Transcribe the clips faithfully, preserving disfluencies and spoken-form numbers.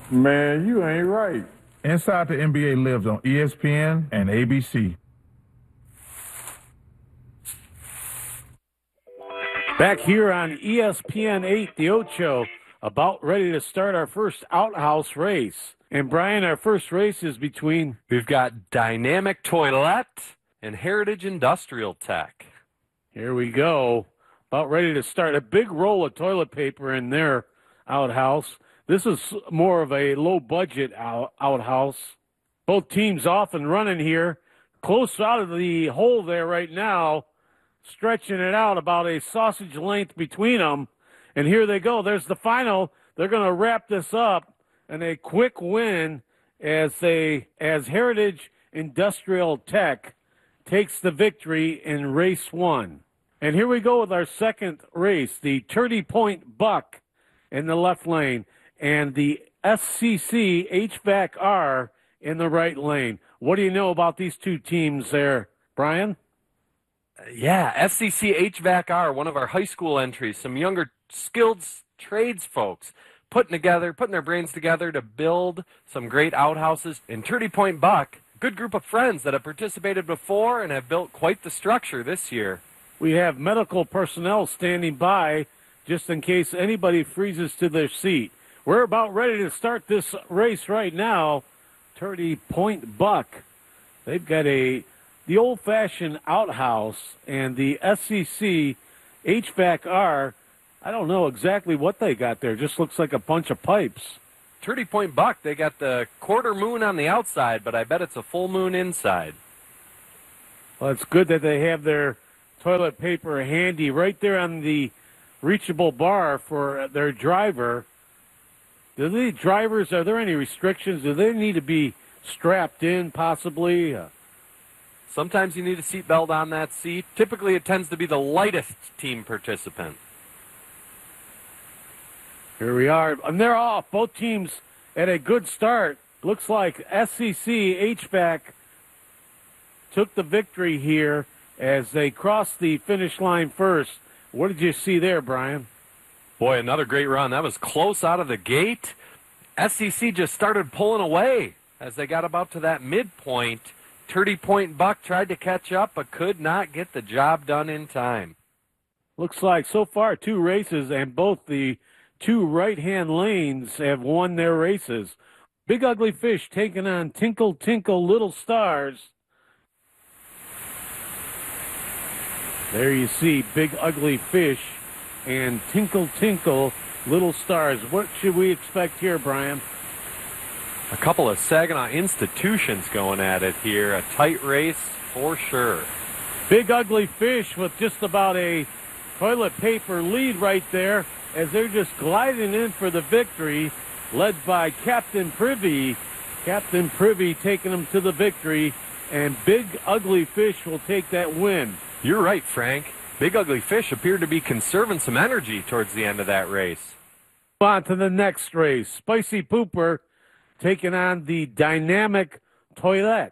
Man, you ain't right. Inside the N B A lives on E S P N and A B C. Back here on E S P N eight, the Ocho, about ready to start our first outhouse race. And Brian, our first race is between... We've got Dynamic Toilette and Heritage Industrial Tech. Here we go. About ready to start. A big roll of toilet paper in their outhouse. This is more of a low-budget out- outhouse. Both teams off and running here. Close out of the hole there right now. Stretching it out about a sausage length between them. And here they go. There's the final. They're going to wrap this up. And a quick win as they, as Heritage Industrial Tech takes the victory in race one. And here we go with our second race, the Turdy Point Buck in the left lane and the S C C H V A C R in the right lane. What do you know about these two teams there, Brian? Yeah, S C C H V A C R, one of our high school entries, some younger skilled trades folks putting together, putting their brains together to build some great outhouses. And Turdy Point Buck, good group of friends that have participated before and have built quite the structure this year. We have medical personnel standing by just in case anybody freezes to their seat. We're about ready to start this race right now. Turdy Point Buck, they've got a the old-fashioned outhouse, and the S C C H V A C R, I don't know exactly what they got there. Just looks like a bunch of pipes. Turdy Point Buck, they got the quarter moon on the outside, but I bet it's a full moon inside. Well, it's good that they have their toilet paper handy right there on the reachable bar for their driver. Do the drivers, are there any restrictions? Do they need to be strapped in possibly? Uh, Sometimes you need a seatbelt on that seat. Typically it tends to be the lightest team participant. Here we are, and they're off. Both teams at a good start. Looks like S C C H V A C took the victory here as they crossed the finish line first. What did you see there, Brian? Boy, another great run. That was close out of the gate. S C C just started pulling away as they got about to that midpoint. Turdy Point Buck tried to catch up but could not get the job done in time. Looks like so far two races and both the two right-hand lanes have won their races. Big Ugly Fish taking on Tinkle Tinkle Little Stars. There you see Big Ugly Fish and Tinkle Tinkle Little Stars. What should we expect here, Brian? A couple of Saginaw institutions going at it here. A tight race for sure. Big Ugly Fish with just about a toilet paper lead right there as they're just gliding in for the victory, led by Captain Privy. Captain Privy taking them to the victory, and Big Ugly Fish will take that win. You're right, Frank. Big Ugly Fish appeared to be conserving some energy towards the end of that race. On to the next race. Spicy Pooper taking on the Dynamic Toilette.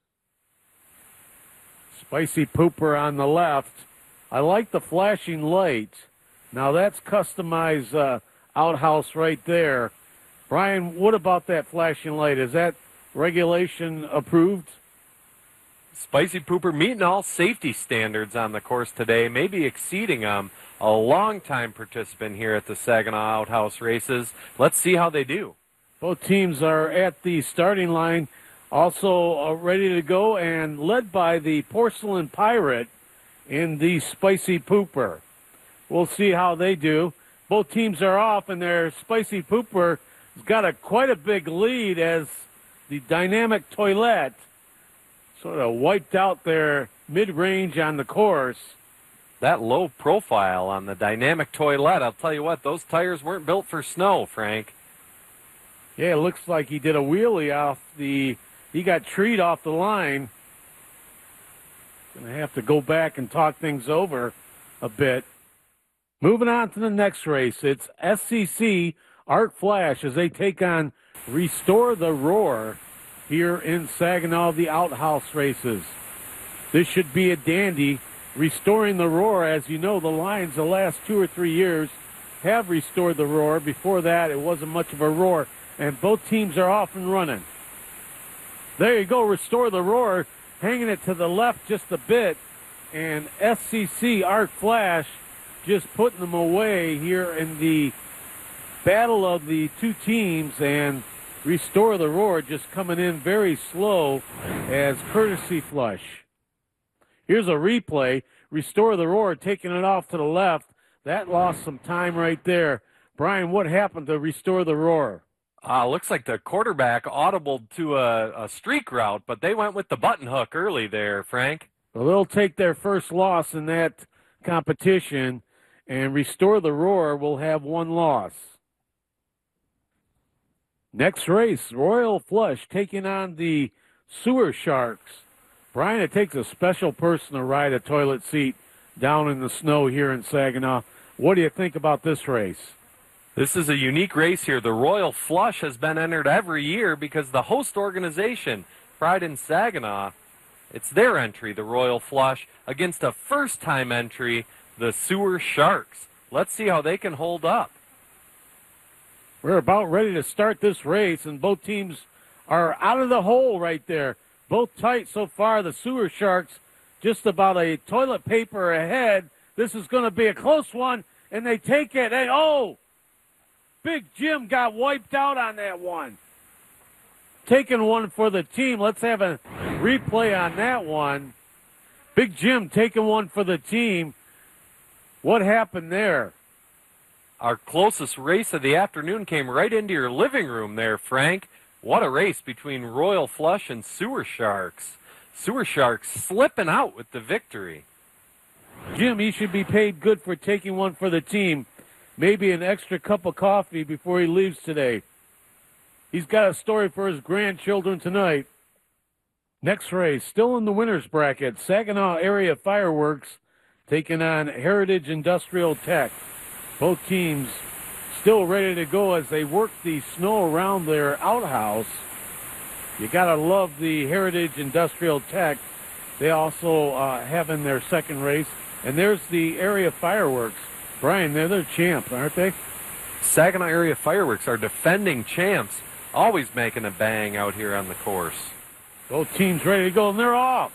Spicy Pooper on the left. I like the flashing light. Now that's customized uh, outhouse right there. Brian, what about that flashing light? Is that regulation approved? Spicy Pooper meeting all safety standards on the course today, maybe exceeding them. A long-time participant here at the Saginaw Outhouse races. Let's see how they do. Both teams are at the starting line, also uh, ready to go, and led by the Porcelain Pirate in the Spicy Pooper. We'll see how they do. Both teams are off, and their Spicy Pooper has got a quite a big lead as the Dynamic Toilette sort of wiped out their mid-range on the course. That low profile on the Dynamic Toilette, I'll tell you what, those tires weren't built for snow, Frank. Yeah, it looks like he did a wheelie off the, he got treed off the line. Going to have to go back and talk things over a bit. Moving on to the next race, it's S C C Art Flash as they take on Restore the Roar here in Saginaw, the outhouse races. This should be a dandy. Restoring the Roar, as you know, the Lions the last two or three years have restored the Roar. Before that, it wasn't much of a roar. and both teams are off and running. There you go, Restore the Roar, hanging it to the left just a bit, and S C C Arc Flash just putting them away here in the battle of the two teams, and Restore the Roar just coming in very slow as Courtesy Flush. Here's a replay. Restore the Roar taking it off to the left. That lost some time right there. Brian, what happened to Restore the Roar? Uh, looks like the quarterback audibled to a, a streak route, but they went with the button hook early there, Frank. Well, they'll take their first loss in that competition, and Restore the Roar will have one loss. Next race, Royal Flush taking on the Sewer Sharks. Brian, it takes a special person to ride a toilet seat down in the snow here in Saginaw. What do you think about this race? This is a unique race here. The Royal Flush has been entered every year because the host organization, Pride in Saginaw, it's their entry, the Royal Flush, against a first-time entry, the Sewer Sharks. Let's see how they can hold up. We're about ready to start this race, and both teams are out of the hole right there. Both tight so far. The Sewer Sharks just about a toilet paper ahead. This is going to be a close one, and they take it. And, oh, Big Jim got wiped out on that one. Taking one for the team. Let's have a replay on that one. Big Jim taking one for the team. What happened there? Our closest race of the afternoon came right into your living room there, Frank. What a race between Royal Flush and Sewer Sharks. Sewer Sharks slipping out with the victory. Jim, he should be paid good for taking one for the team. Maybe an extra cup of coffee before he leaves today. He's got a story for his grandchildren tonight. Next race, still in the winner's bracket, Saginaw Area Fireworks taking on Heritage Industrial Tech. Both teams still ready to go as they work the snow around their outhouse. You got to love the Heritage Industrial Tech. They also uh, have in their second race. And there's the Area Fireworks. Brian, they're their champs, aren't they? Saginaw Area Fireworks are defending champs, always making a bang out here on the course. Both teams ready to go, and they're off.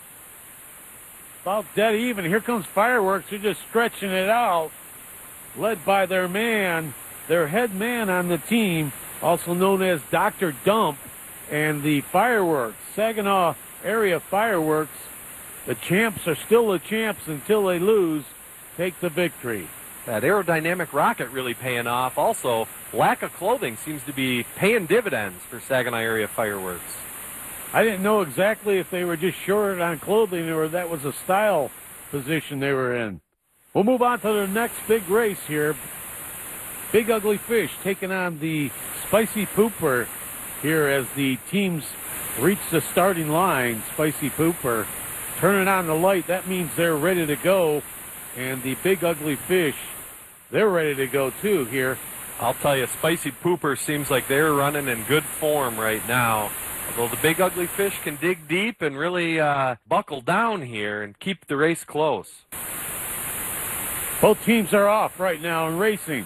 About dead even. Here comes Fireworks. They're just stretching it out, led by their man, their head man on the team, also known as Doctor Dump, and the Fireworks, Saginaw Area Fireworks. The champs are still the champs until they lose, take the victory. That aerodynamic rocket really paying off. Also, lack of clothing seems to be paying dividends for Saginaw Area Fireworks. I didn't know exactly if they were just short on clothing or that was a style position they were in. We'll move on to the next big race here. Big Ugly Fish taking on the Spicy Pooper here as the teams reach the starting line. Spicy Pooper turning on the light. That means they're ready to go. And the Big Ugly Fish, they're ready to go too here. I'll tell you, Spicy Pooper seems like they're running in good form right now. Although the Big Ugly Fish can dig deep and really uh, buckle down here and keep the race close. Both teams are off right now and racing.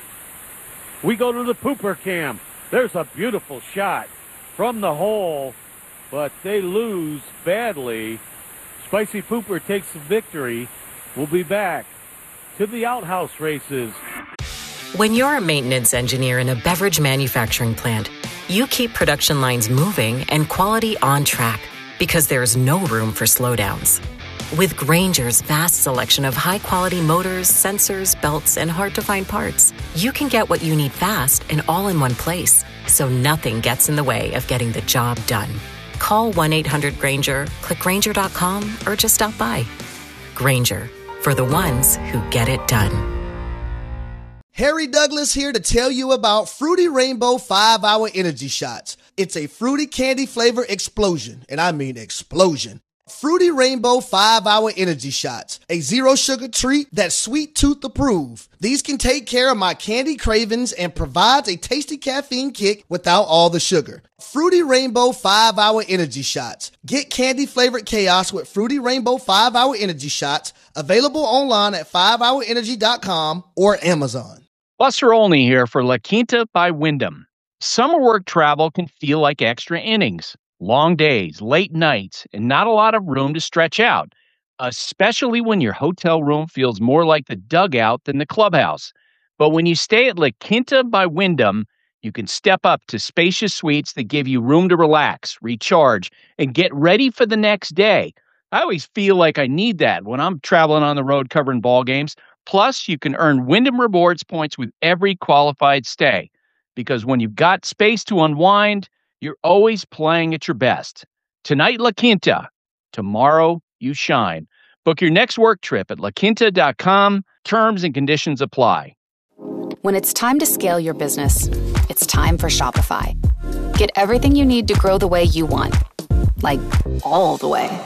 We go to the Pooper cam. There's a beautiful shot from the hole, but they lose badly. Spicy Pooper takes the victory. We'll be back to the outhouse races. When you're a maintenance engineer in a beverage manufacturing plant, you keep production lines moving and quality on track because there's no room for slowdowns. With Grainger's vast selection of high-quality motors, sensors, belts, and hard-to-find parts, you can get what you need fast and all in one place, so nothing gets in the way of getting the job done. Call one eight hundred Grainger, click Grainger dot com, or just stop by. Grainger, for the ones who get it done. Harry Douglas here to tell you about Fruity Rainbow five hour Energy Shots. It's a fruity candy flavor explosion, and I mean explosion. Fruity Rainbow five hour Energy Shots, a zero sugar treat that's sweet tooth approved. These can take care of my candy cravings and provides a tasty caffeine kick without all the sugar. Fruity Rainbow five hour Energy Shots. Get candy flavored chaos with Fruity Rainbow five hour Energy Shots, available online at five hour energy dot com or Amazon. Buster Olney here for La Quinta by Wyndham. Summer work travel can feel like extra innings, long days, late nights, and not a lot of room to stretch out, especially when your hotel room feels more like the dugout than the clubhouse. But when you stay at La Quinta by Wyndham, you can step up to spacious suites that give you room to relax, recharge, and get ready for the next day. I always feel like I need that when I'm traveling on the road covering ball games. Plus, you can earn Wyndham Rewards points with every qualified stay. Because when you've got space to unwind, you're always playing at your best. Tonight, La Quinta. Tomorrow, you shine. Book your next work trip at la quinta dot com. Terms and conditions apply. When it's time to scale your business, it's time for Shopify. Get everything you need to grow the way you want. Like, all the way.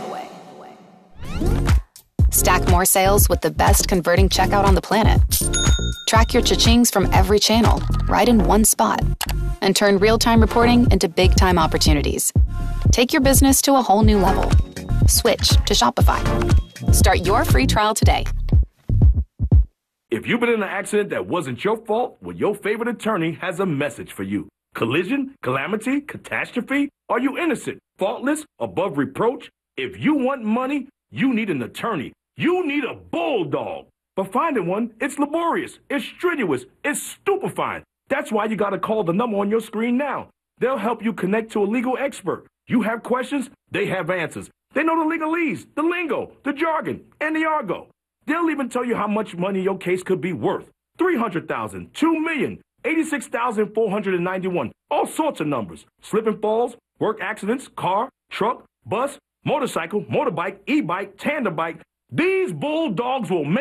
Stack more sales with the best converting checkout on the planet. Track your cha-chings from every channel, right in one spot. And turn real-time reporting into big-time opportunities. Take your business to a whole new level. Switch to Shopify. Start your free trial today. If you've been in an accident that wasn't your fault, well, your favorite attorney has a message for you. Collision, calamity, catastrophe? Are you innocent, faultless, above reproach? If you want money, you need an attorney. You need a bulldog. But finding one, it's laborious, it's strenuous, it's stupefying. That's why you got to call the number on your screen now. They'll help you connect to a legal expert. You have questions, they have answers. They know the legalese, the lingo, the jargon, and the argot. They'll even tell you how much money your case could be worth. three hundred thousand dollars, two million dollars, eighty-six thousand four hundred ninety-one, all sorts of numbers. Slip and falls, work accidents, car, truck, bus, motorcycle, motorbike, e-bike, tandem bike. These bulldogs will make